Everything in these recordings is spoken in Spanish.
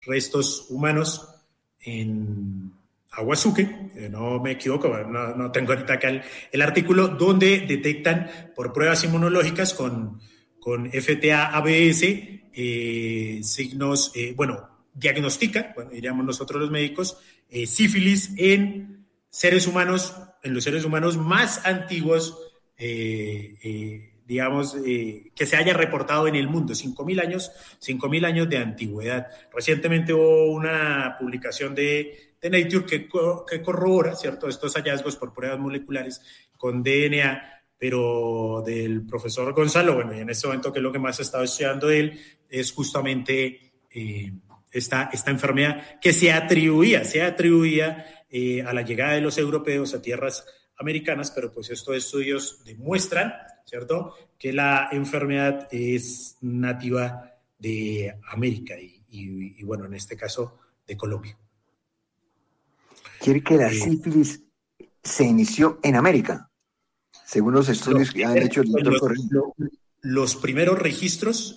restos humanos en Aguazuque, no me equivoco, no tengo ahorita acá el artículo, donde detectan por pruebas inmunológicas con FTA-ABS signos, diagnostican, diríamos nosotros los médicos, sífilis en seres humanos, en los seres humanos más antiguos, que se haya reportado en el mundo, 5.000 años de antigüedad. Recientemente hubo una publicación de Nature que corrobora, ¿cierto?, estos hallazgos por pruebas moleculares con DNA, pero del profesor Gonzalo, y en este momento que es lo que más ha estado estudiando él, es justamente esta enfermedad que se atribuía a la llegada de los europeos a tierras americanas, pero pues estos estudios demuestran, ¿cierto?, que la enfermedad es nativa de América y bueno, en este caso de Colombia. Quiere que la sífilis se inició en América, según los estudios que han hecho el doctor Correa. Los primeros registros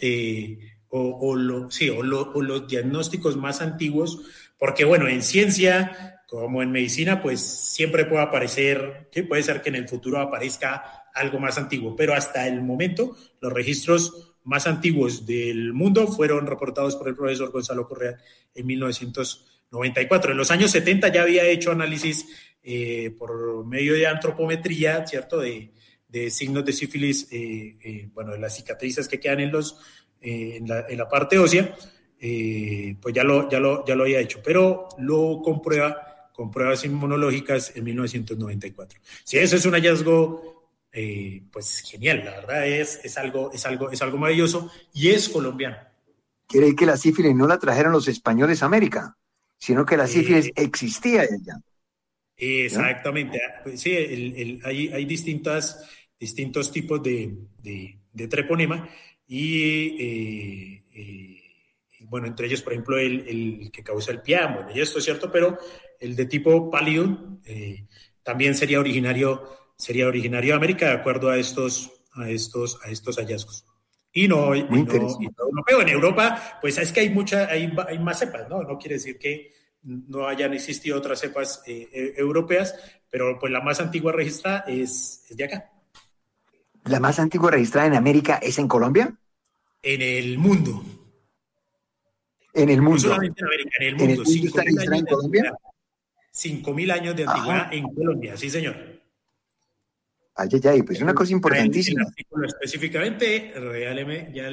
los diagnósticos más antiguos, porque bueno, en ciencia como en medicina, pues siempre puede aparecer, ¿sí? Puede ser que en el futuro aparezca algo más antiguo, pero hasta el momento los registros más antiguos del mundo fueron reportados por el profesor Gonzalo Correa en 1994. En los años 70 ya había hecho análisis por medio de antropometría, ¿cierto?, de signos de sífilis, de las cicatrices que quedan en la parte ósea, pues ya lo había hecho, pero lo comprueba con pruebas inmunológicas en 1994. Sí, eso es un hallazgo pues genial, la verdad es algo maravilloso y es colombiano. Quiere que la sífilis no la trajeron los españoles a América, sino que la sífilis existía allá. Exactamente. ¿No? Sí, hay distintos tipos de treponema y entre ellos, por ejemplo, el que causa el PIAM, y esto es cierto, pero el de tipo pálido también sería originario de América, de acuerdo a estos hallazgos. Y no europeo. En Europa, pues es que hay más cepas, ¿no? No quiere decir que no hayan existido otras cepas europeas, pero pues la más antigua registrada es de acá. ¿La más antigua registrada en América es en Colombia? En el mundo. En el mundo. No solamente en América, en el mundo. ¿Está registrada en Colombia? 5.000 años de antigüedad en Colombia, sí, señor. Ay, pues una cosa importantísima. El artículo específicamente, ya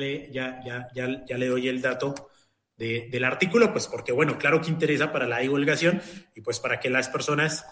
le doy el dato del artículo, pues porque, bueno, claro que interesa para la divulgación y pues para que las personas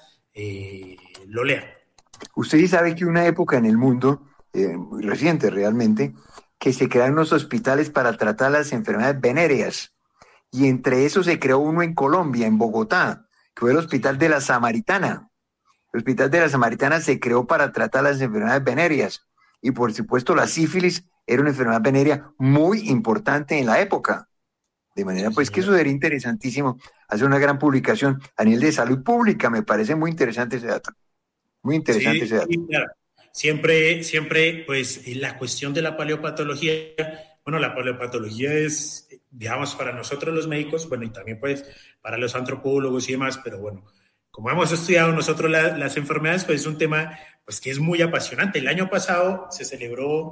lo lean. Usted sabe que una época en el mundo, muy reciente realmente, que se crearon unos hospitales para tratar las enfermedades venéreas. Y entre esos se creó uno en Colombia, en Bogotá, que fue el Hospital de la Samaritana. El Hospital de la Samaritana se creó para tratar las enfermedades venéreas. Y por supuesto la sífilis era una enfermedad venérea muy importante en la época. De manera pues que eso sería interesantísimo hacer una gran publicación a nivel de salud pública. Me parece muy interesante ese dato. Muy interesante ese dato. Sí, claro. Siempre, pues, la cuestión de la paleopatología, bueno, la paleopatología es, digamos, para nosotros los médicos, bueno, y también pues para los antropólogos y demás, pero bueno, como hemos estudiado nosotros las enfermedades, pues es un tema pues que es muy apasionante. El año pasado se celebró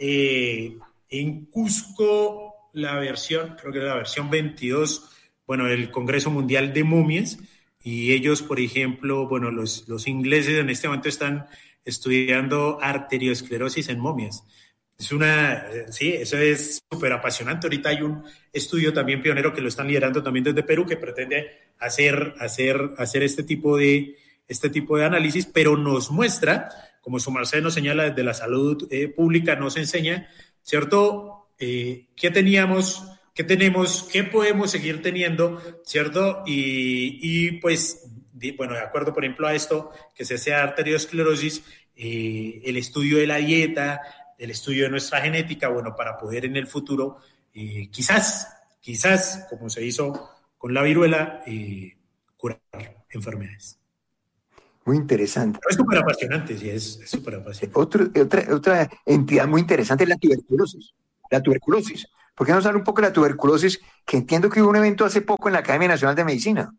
en Cusco creo que era la versión 22, bueno, del Congreso Mundial de Momias, y ellos, por ejemplo, bueno, los ingleses en este momento están estudiando arteriosclerosis en momias. Eso es súper apasionante. Ahorita hay un estudio también pionero que lo están liderando también desde Perú, que pretende hacer este tipo de análisis, pero nos muestra, como su merced nos señala desde la salud pública, nos enseña, ¿cierto? ¿Qué teníamos? ¿Qué tenemos? ¿Qué podemos seguir teniendo? ¿Cierto? Y pues, bueno, de acuerdo, por ejemplo, a esto, que se sea arteriosclerosis, el estudio de la dieta, el estudio de nuestra genética, bueno, para poder en el futuro, quizás, como se hizo con la viruela, curar enfermedades. Muy interesante. Pero es súper apasionante, sí, es súper apasionante. Otra entidad muy interesante es la tuberculosis. ¿Por qué no habla un poco de la tuberculosis? Que entiendo que hubo un evento hace poco en la Academia Nacional de Medicina.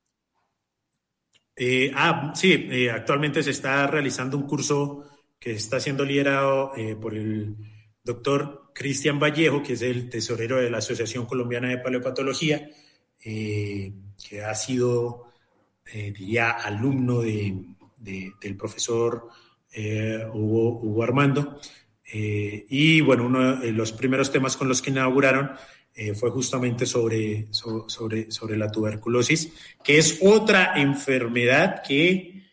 Sí, actualmente se está realizando un curso que está siendo liderado por el doctor Cristian Vallejo, que es el tesorero de la Asociación Colombiana de Paleopatología, que ha sido, diría, alumno del profesor Hugo Armando. Y bueno, uno de los primeros temas con los que inauguraron fue justamente sobre la tuberculosis, que es otra enfermedad que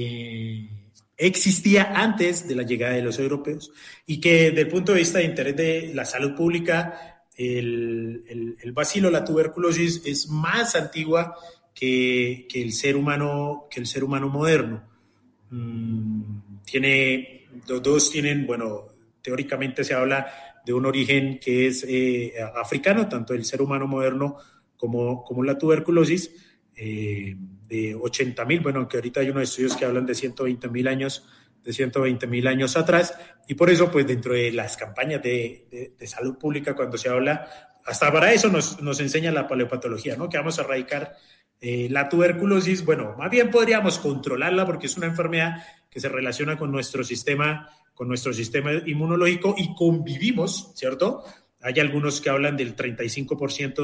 existía antes de la llegada de los europeos y que desde el punto de vista de interés de la salud pública, el bacilo, la tuberculosis, es más antigua que el ser humano moderno. Los dos tienen, bueno, teóricamente se habla de un origen que es africano, tanto el ser humano moderno como la tuberculosis, de 80.000, bueno, aunque ahorita hay unos estudios que hablan de 120.000 años atrás, y por eso, pues, dentro de las campañas de salud pública, cuando se habla, hasta para eso nos enseña la paleopatología, ¿no? Que vamos a erradicar la tuberculosis. Bueno, más bien podríamos controlarla porque es una enfermedad que se relaciona con nuestro sistema inmunológico y convivimos, ¿cierto? Hay algunos que hablan del 35%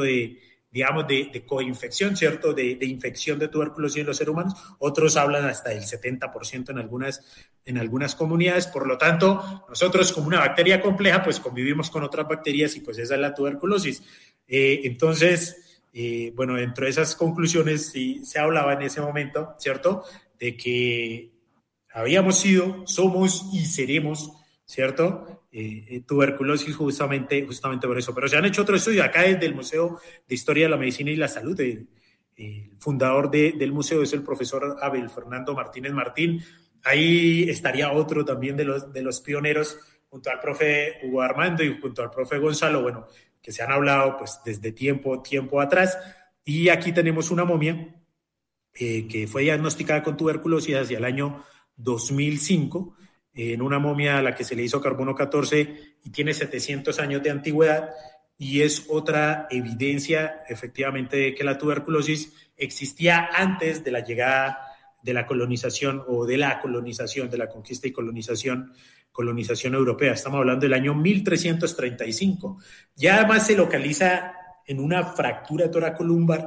de coinfección, ¿cierto? De infección de tuberculosis en los seres humanos. Otros hablan hasta del 70% en algunas comunidades. Por lo tanto, nosotros como una bacteria compleja, pues convivimos con otras bacterias y pues esa es la tuberculosis. Entonces, bueno, dentro de esas conclusiones sí se hablaba en ese momento, ¿cierto? De que habíamos sido, somos y seremos, ¿cierto? Tuberculosis justamente por eso. Pero se han hecho otros estudios acá desde el Museo de Historia de la Medicina y la Salud. El fundador del museo es el profesor Abel Fernando Martínez Martín. Ahí estaría otro también de los pioneros, junto al profe Hugo Armando y junto al profe Gonzalo, bueno, que se han hablado pues desde tiempo atrás. Y aquí tenemos una momia que fue diagnosticada con tuberculosis hacia el año 2005, en una momia a la que se le hizo carbono 14 y tiene 700 años de antigüedad, y es otra evidencia efectivamente de que la tuberculosis existía antes de la llegada de la colonización o de la conquista y colonización europea. Estamos hablando del año 1335. Ya además se localiza en una fractura toracolumbar,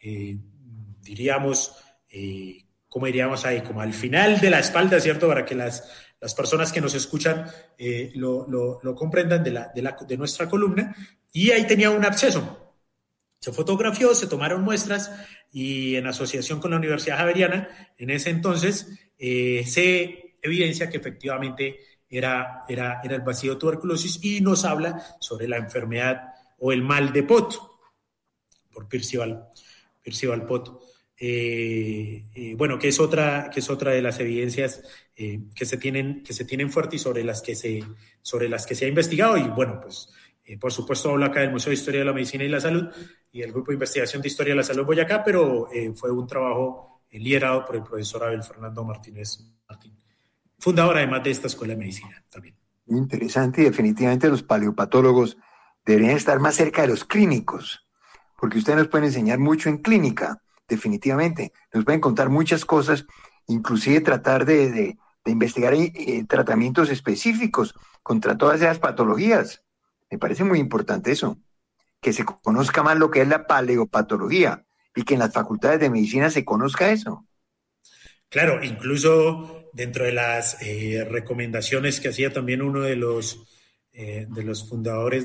diríamos, ¿cómo diríamos ahí? Como al final de la espalda, ¿cierto? Para que las personas que nos escuchan lo comprendan de nuestra columna. Y ahí tenía un absceso. Se fotografió, se tomaron muestras y en asociación con la Universidad Javeriana, en ese entonces, se evidencia que efectivamente era el bacilo de tuberculosis y nos habla sobre la enfermedad o el mal de Pot, por Percival Pot. Bueno, que es otra de las evidencias que se tienen fuerte y sobre las que se ha investigado. Y bueno, pues por supuesto hablo acá del Museo de Historia de la Medicina y la Salud y el Grupo de Investigación de Historia de la Salud Boyacá, pero fue un trabajo liderado por el profesor Abel Fernando Martínez Martín, fundador además de esta Escuela de Medicina también. Muy interesante, y definitivamente los paleopatólogos deberían estar más cerca de los clínicos, porque ustedes nos pueden enseñar mucho en clínica. Definitivamente, nos pueden contar muchas cosas, inclusive tratar de investigar tratamientos específicos contra todas esas patologías. Me parece muy importante eso, que se conozca más lo que es la paleopatología y que en las facultades de medicina se conozca eso. Claro, incluso dentro de las recomendaciones que hacía también uno de los fundadores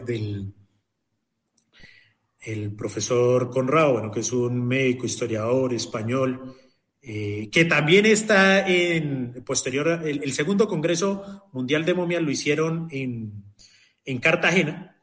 el profesor Conrado, bueno, que es un médico, historiador español, que también está el segundo Congreso Mundial de Momias lo hicieron en Cartagena.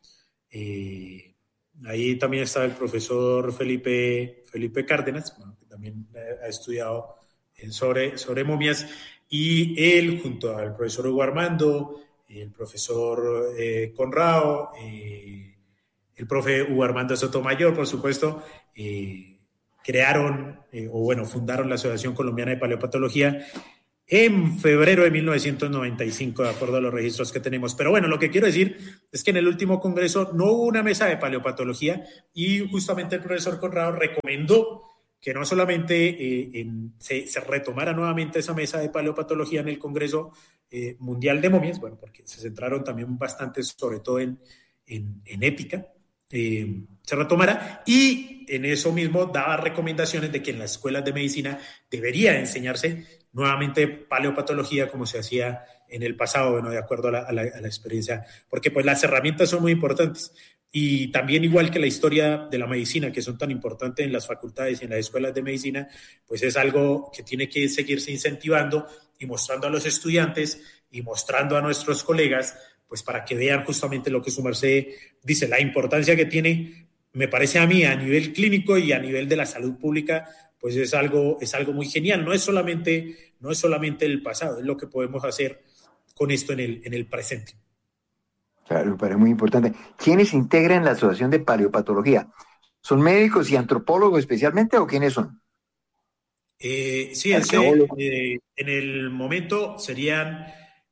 Ahí también está el profesor Felipe Cárdenas, bueno, que también ha estudiado sobre momias, y él junto al profesor Hugo Armando, el profesor Conrado, el profe Hugo Armando Sotomayor, por supuesto, fundaron la Asociación Colombiana de Paleopatología, en febrero de 1995, de acuerdo a los registros que tenemos. Pero bueno, lo que quiero decir es que en el último congreso no hubo una mesa de paleopatología y justamente el profesor Conrado recomendó que no solamente se retomara nuevamente esa mesa de paleopatología en el Congreso Mundial de Momias, bueno, porque se centraron también bastante sobre todo en ética, se retomara, y en eso mismo daba recomendaciones de que en las escuelas de medicina debería enseñarse nuevamente paleopatología como se hacía en el pasado, bueno, de acuerdo a la experiencia, porque pues las herramientas son muy importantes. Y también, igual que la historia de la medicina, que son tan importantes en las facultades y en las escuelas de medicina, pues es algo que tiene que seguirse incentivando y mostrando a los estudiantes y mostrando a nuestros colegas, pues para que vean justamente lo que su merced dice, la importancia que tiene, me parece a mí, a nivel clínico y a nivel de la salud pública, pues es algo muy genial. No es solamente el pasado, es lo que podemos hacer con esto en el presente. Claro, me parece muy importante. ¿Quiénes integran la Asociación de Paleopatología? ¿Son médicos y antropólogos especialmente o quiénes son? Sí, en el momento serían,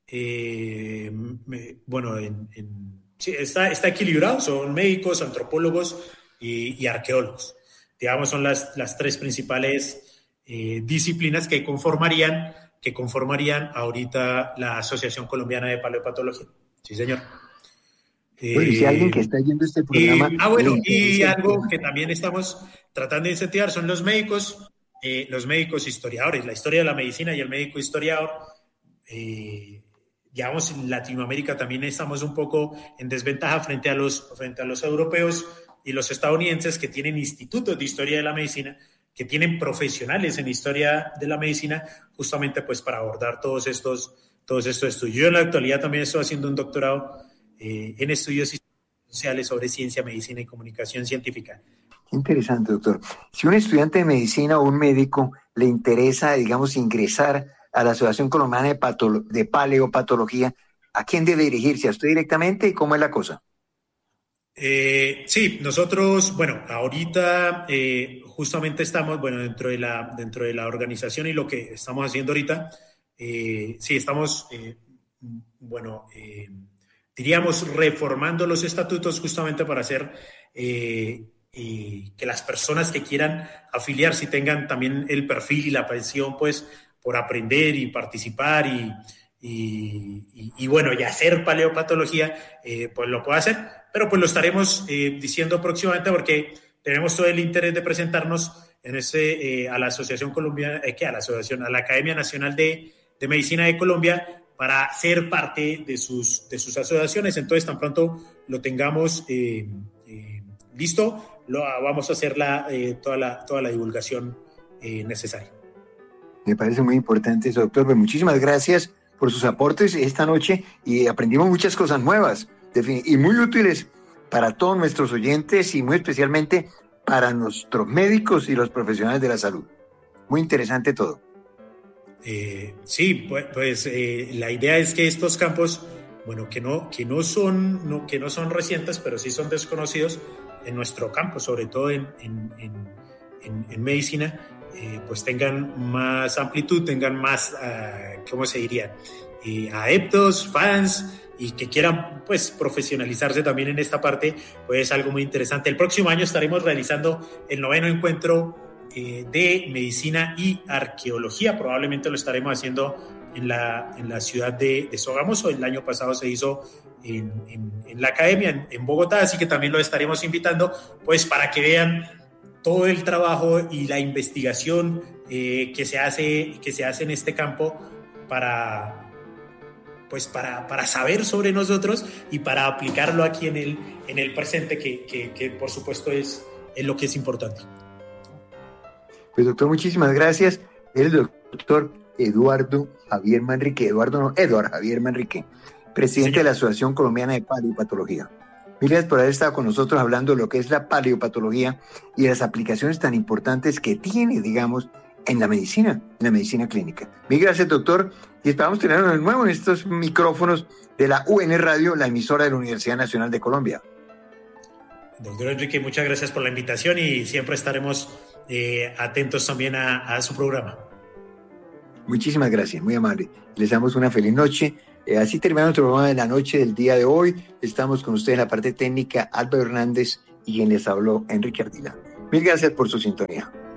bueno, sí, está equilibrado, son médicos, antropólogos y arqueólogos. Digamos, son las tres principales disciplinas que conformarían ahorita la Asociación Colombiana de Paleopatología. Sí, señor. Bueno, y si alguien que está yendo este programa... y algo que también estamos tratando de incentivar son los médicos historiadores, la historia de la medicina y el médico historiador. Digamos, en Latinoamérica también estamos un poco en desventaja frente a los europeos y los estadounidenses, que tienen institutos de historia de la medicina, que tienen profesionales en historia de la medicina, justamente pues para abordar todos estos estudios. Yo en la actualidad también estoy haciendo un doctorado en estudios sociales sobre ciencia, medicina y comunicación científica. Interesante, doctor. Si un estudiante de medicina o un médico le interesa, digamos, ingresar a la Asociación Colombiana de Paleopatología, ¿a quién debe dirigirse? ¿A usted directamente? ¿Y cómo es la cosa? Sí, nosotros, bueno, ahorita justamente estamos, bueno, dentro de la organización, y lo que estamos haciendo ahorita, sí, estamos, diríamos, reformando los estatutos justamente para hacer que las personas que quieran afiliarse tengan también el perfil y la pasión, pues, por aprender y participar y bueno, y hacer paleopatología, pues lo pueda hacer, pero pues lo estaremos diciendo próximamente, porque tenemos todo el interés de presentarnos a la Asociación Colombiana, a la Academia Nacional de Medicina de Colombia, para ser parte de sus asociaciones. Entonces, tan pronto lo tengamos listo, vamos a hacer toda la divulgación necesaria. Me parece muy importante eso, doctor. Pues muchísimas gracias por sus aportes esta noche, y aprendimos muchas cosas nuevas y muy útiles para todos nuestros oyentes, y muy especialmente para nuestros médicos y los profesionales de la salud. Muy interesante todo. Sí, pues la idea es que estos campos, bueno, que no son recientes, pero sí son desconocidos en nuestro campo, sobre todo en medicina, pues tengan más amplitud, tengan más, ¿cómo se diría? Adeptos, fans, y que quieran pues profesionalizarse también en esta parte, pues es algo muy interesante. El próximo año estaremos realizando el 9º encuentro de medicina y arqueología. Probablemente lo estaremos haciendo en la ciudad de Sogamoso. El año pasado se hizo en la academia en Bogotá, así que también lo estaremos invitando, pues para que vean todo el trabajo y la investigación que se hace en este campo para saber sobre nosotros y para aplicarlo aquí en el presente, que por supuesto es lo que es importante. Pues doctor, muchísimas gracias. El doctor Eduardo Javier Manrique, Eduardo Javier Manrique, presidente de la Asociación Colombiana de Paleopatología. Mil gracias por haber estado con nosotros hablando de lo que es la paleopatología y las aplicaciones tan importantes que tiene, digamos, en la medicina clínica. Mil gracias, doctor, y esperamos tenerlo de nuevo en estos micrófonos de la UN Radio, la emisora de la Universidad Nacional de Colombia. Doctor Enrique, muchas gracias por la invitación, y siempre estaremos atentos también a su programa. Muchísimas gracias, muy amable. Les damos una feliz noche. Así termina nuestro programa de la noche del día de hoy. Estamos con ustedes en la parte técnica, Álvaro Hernández, y quien les habló, Enrique Ardila. Mil gracias por su sintonía.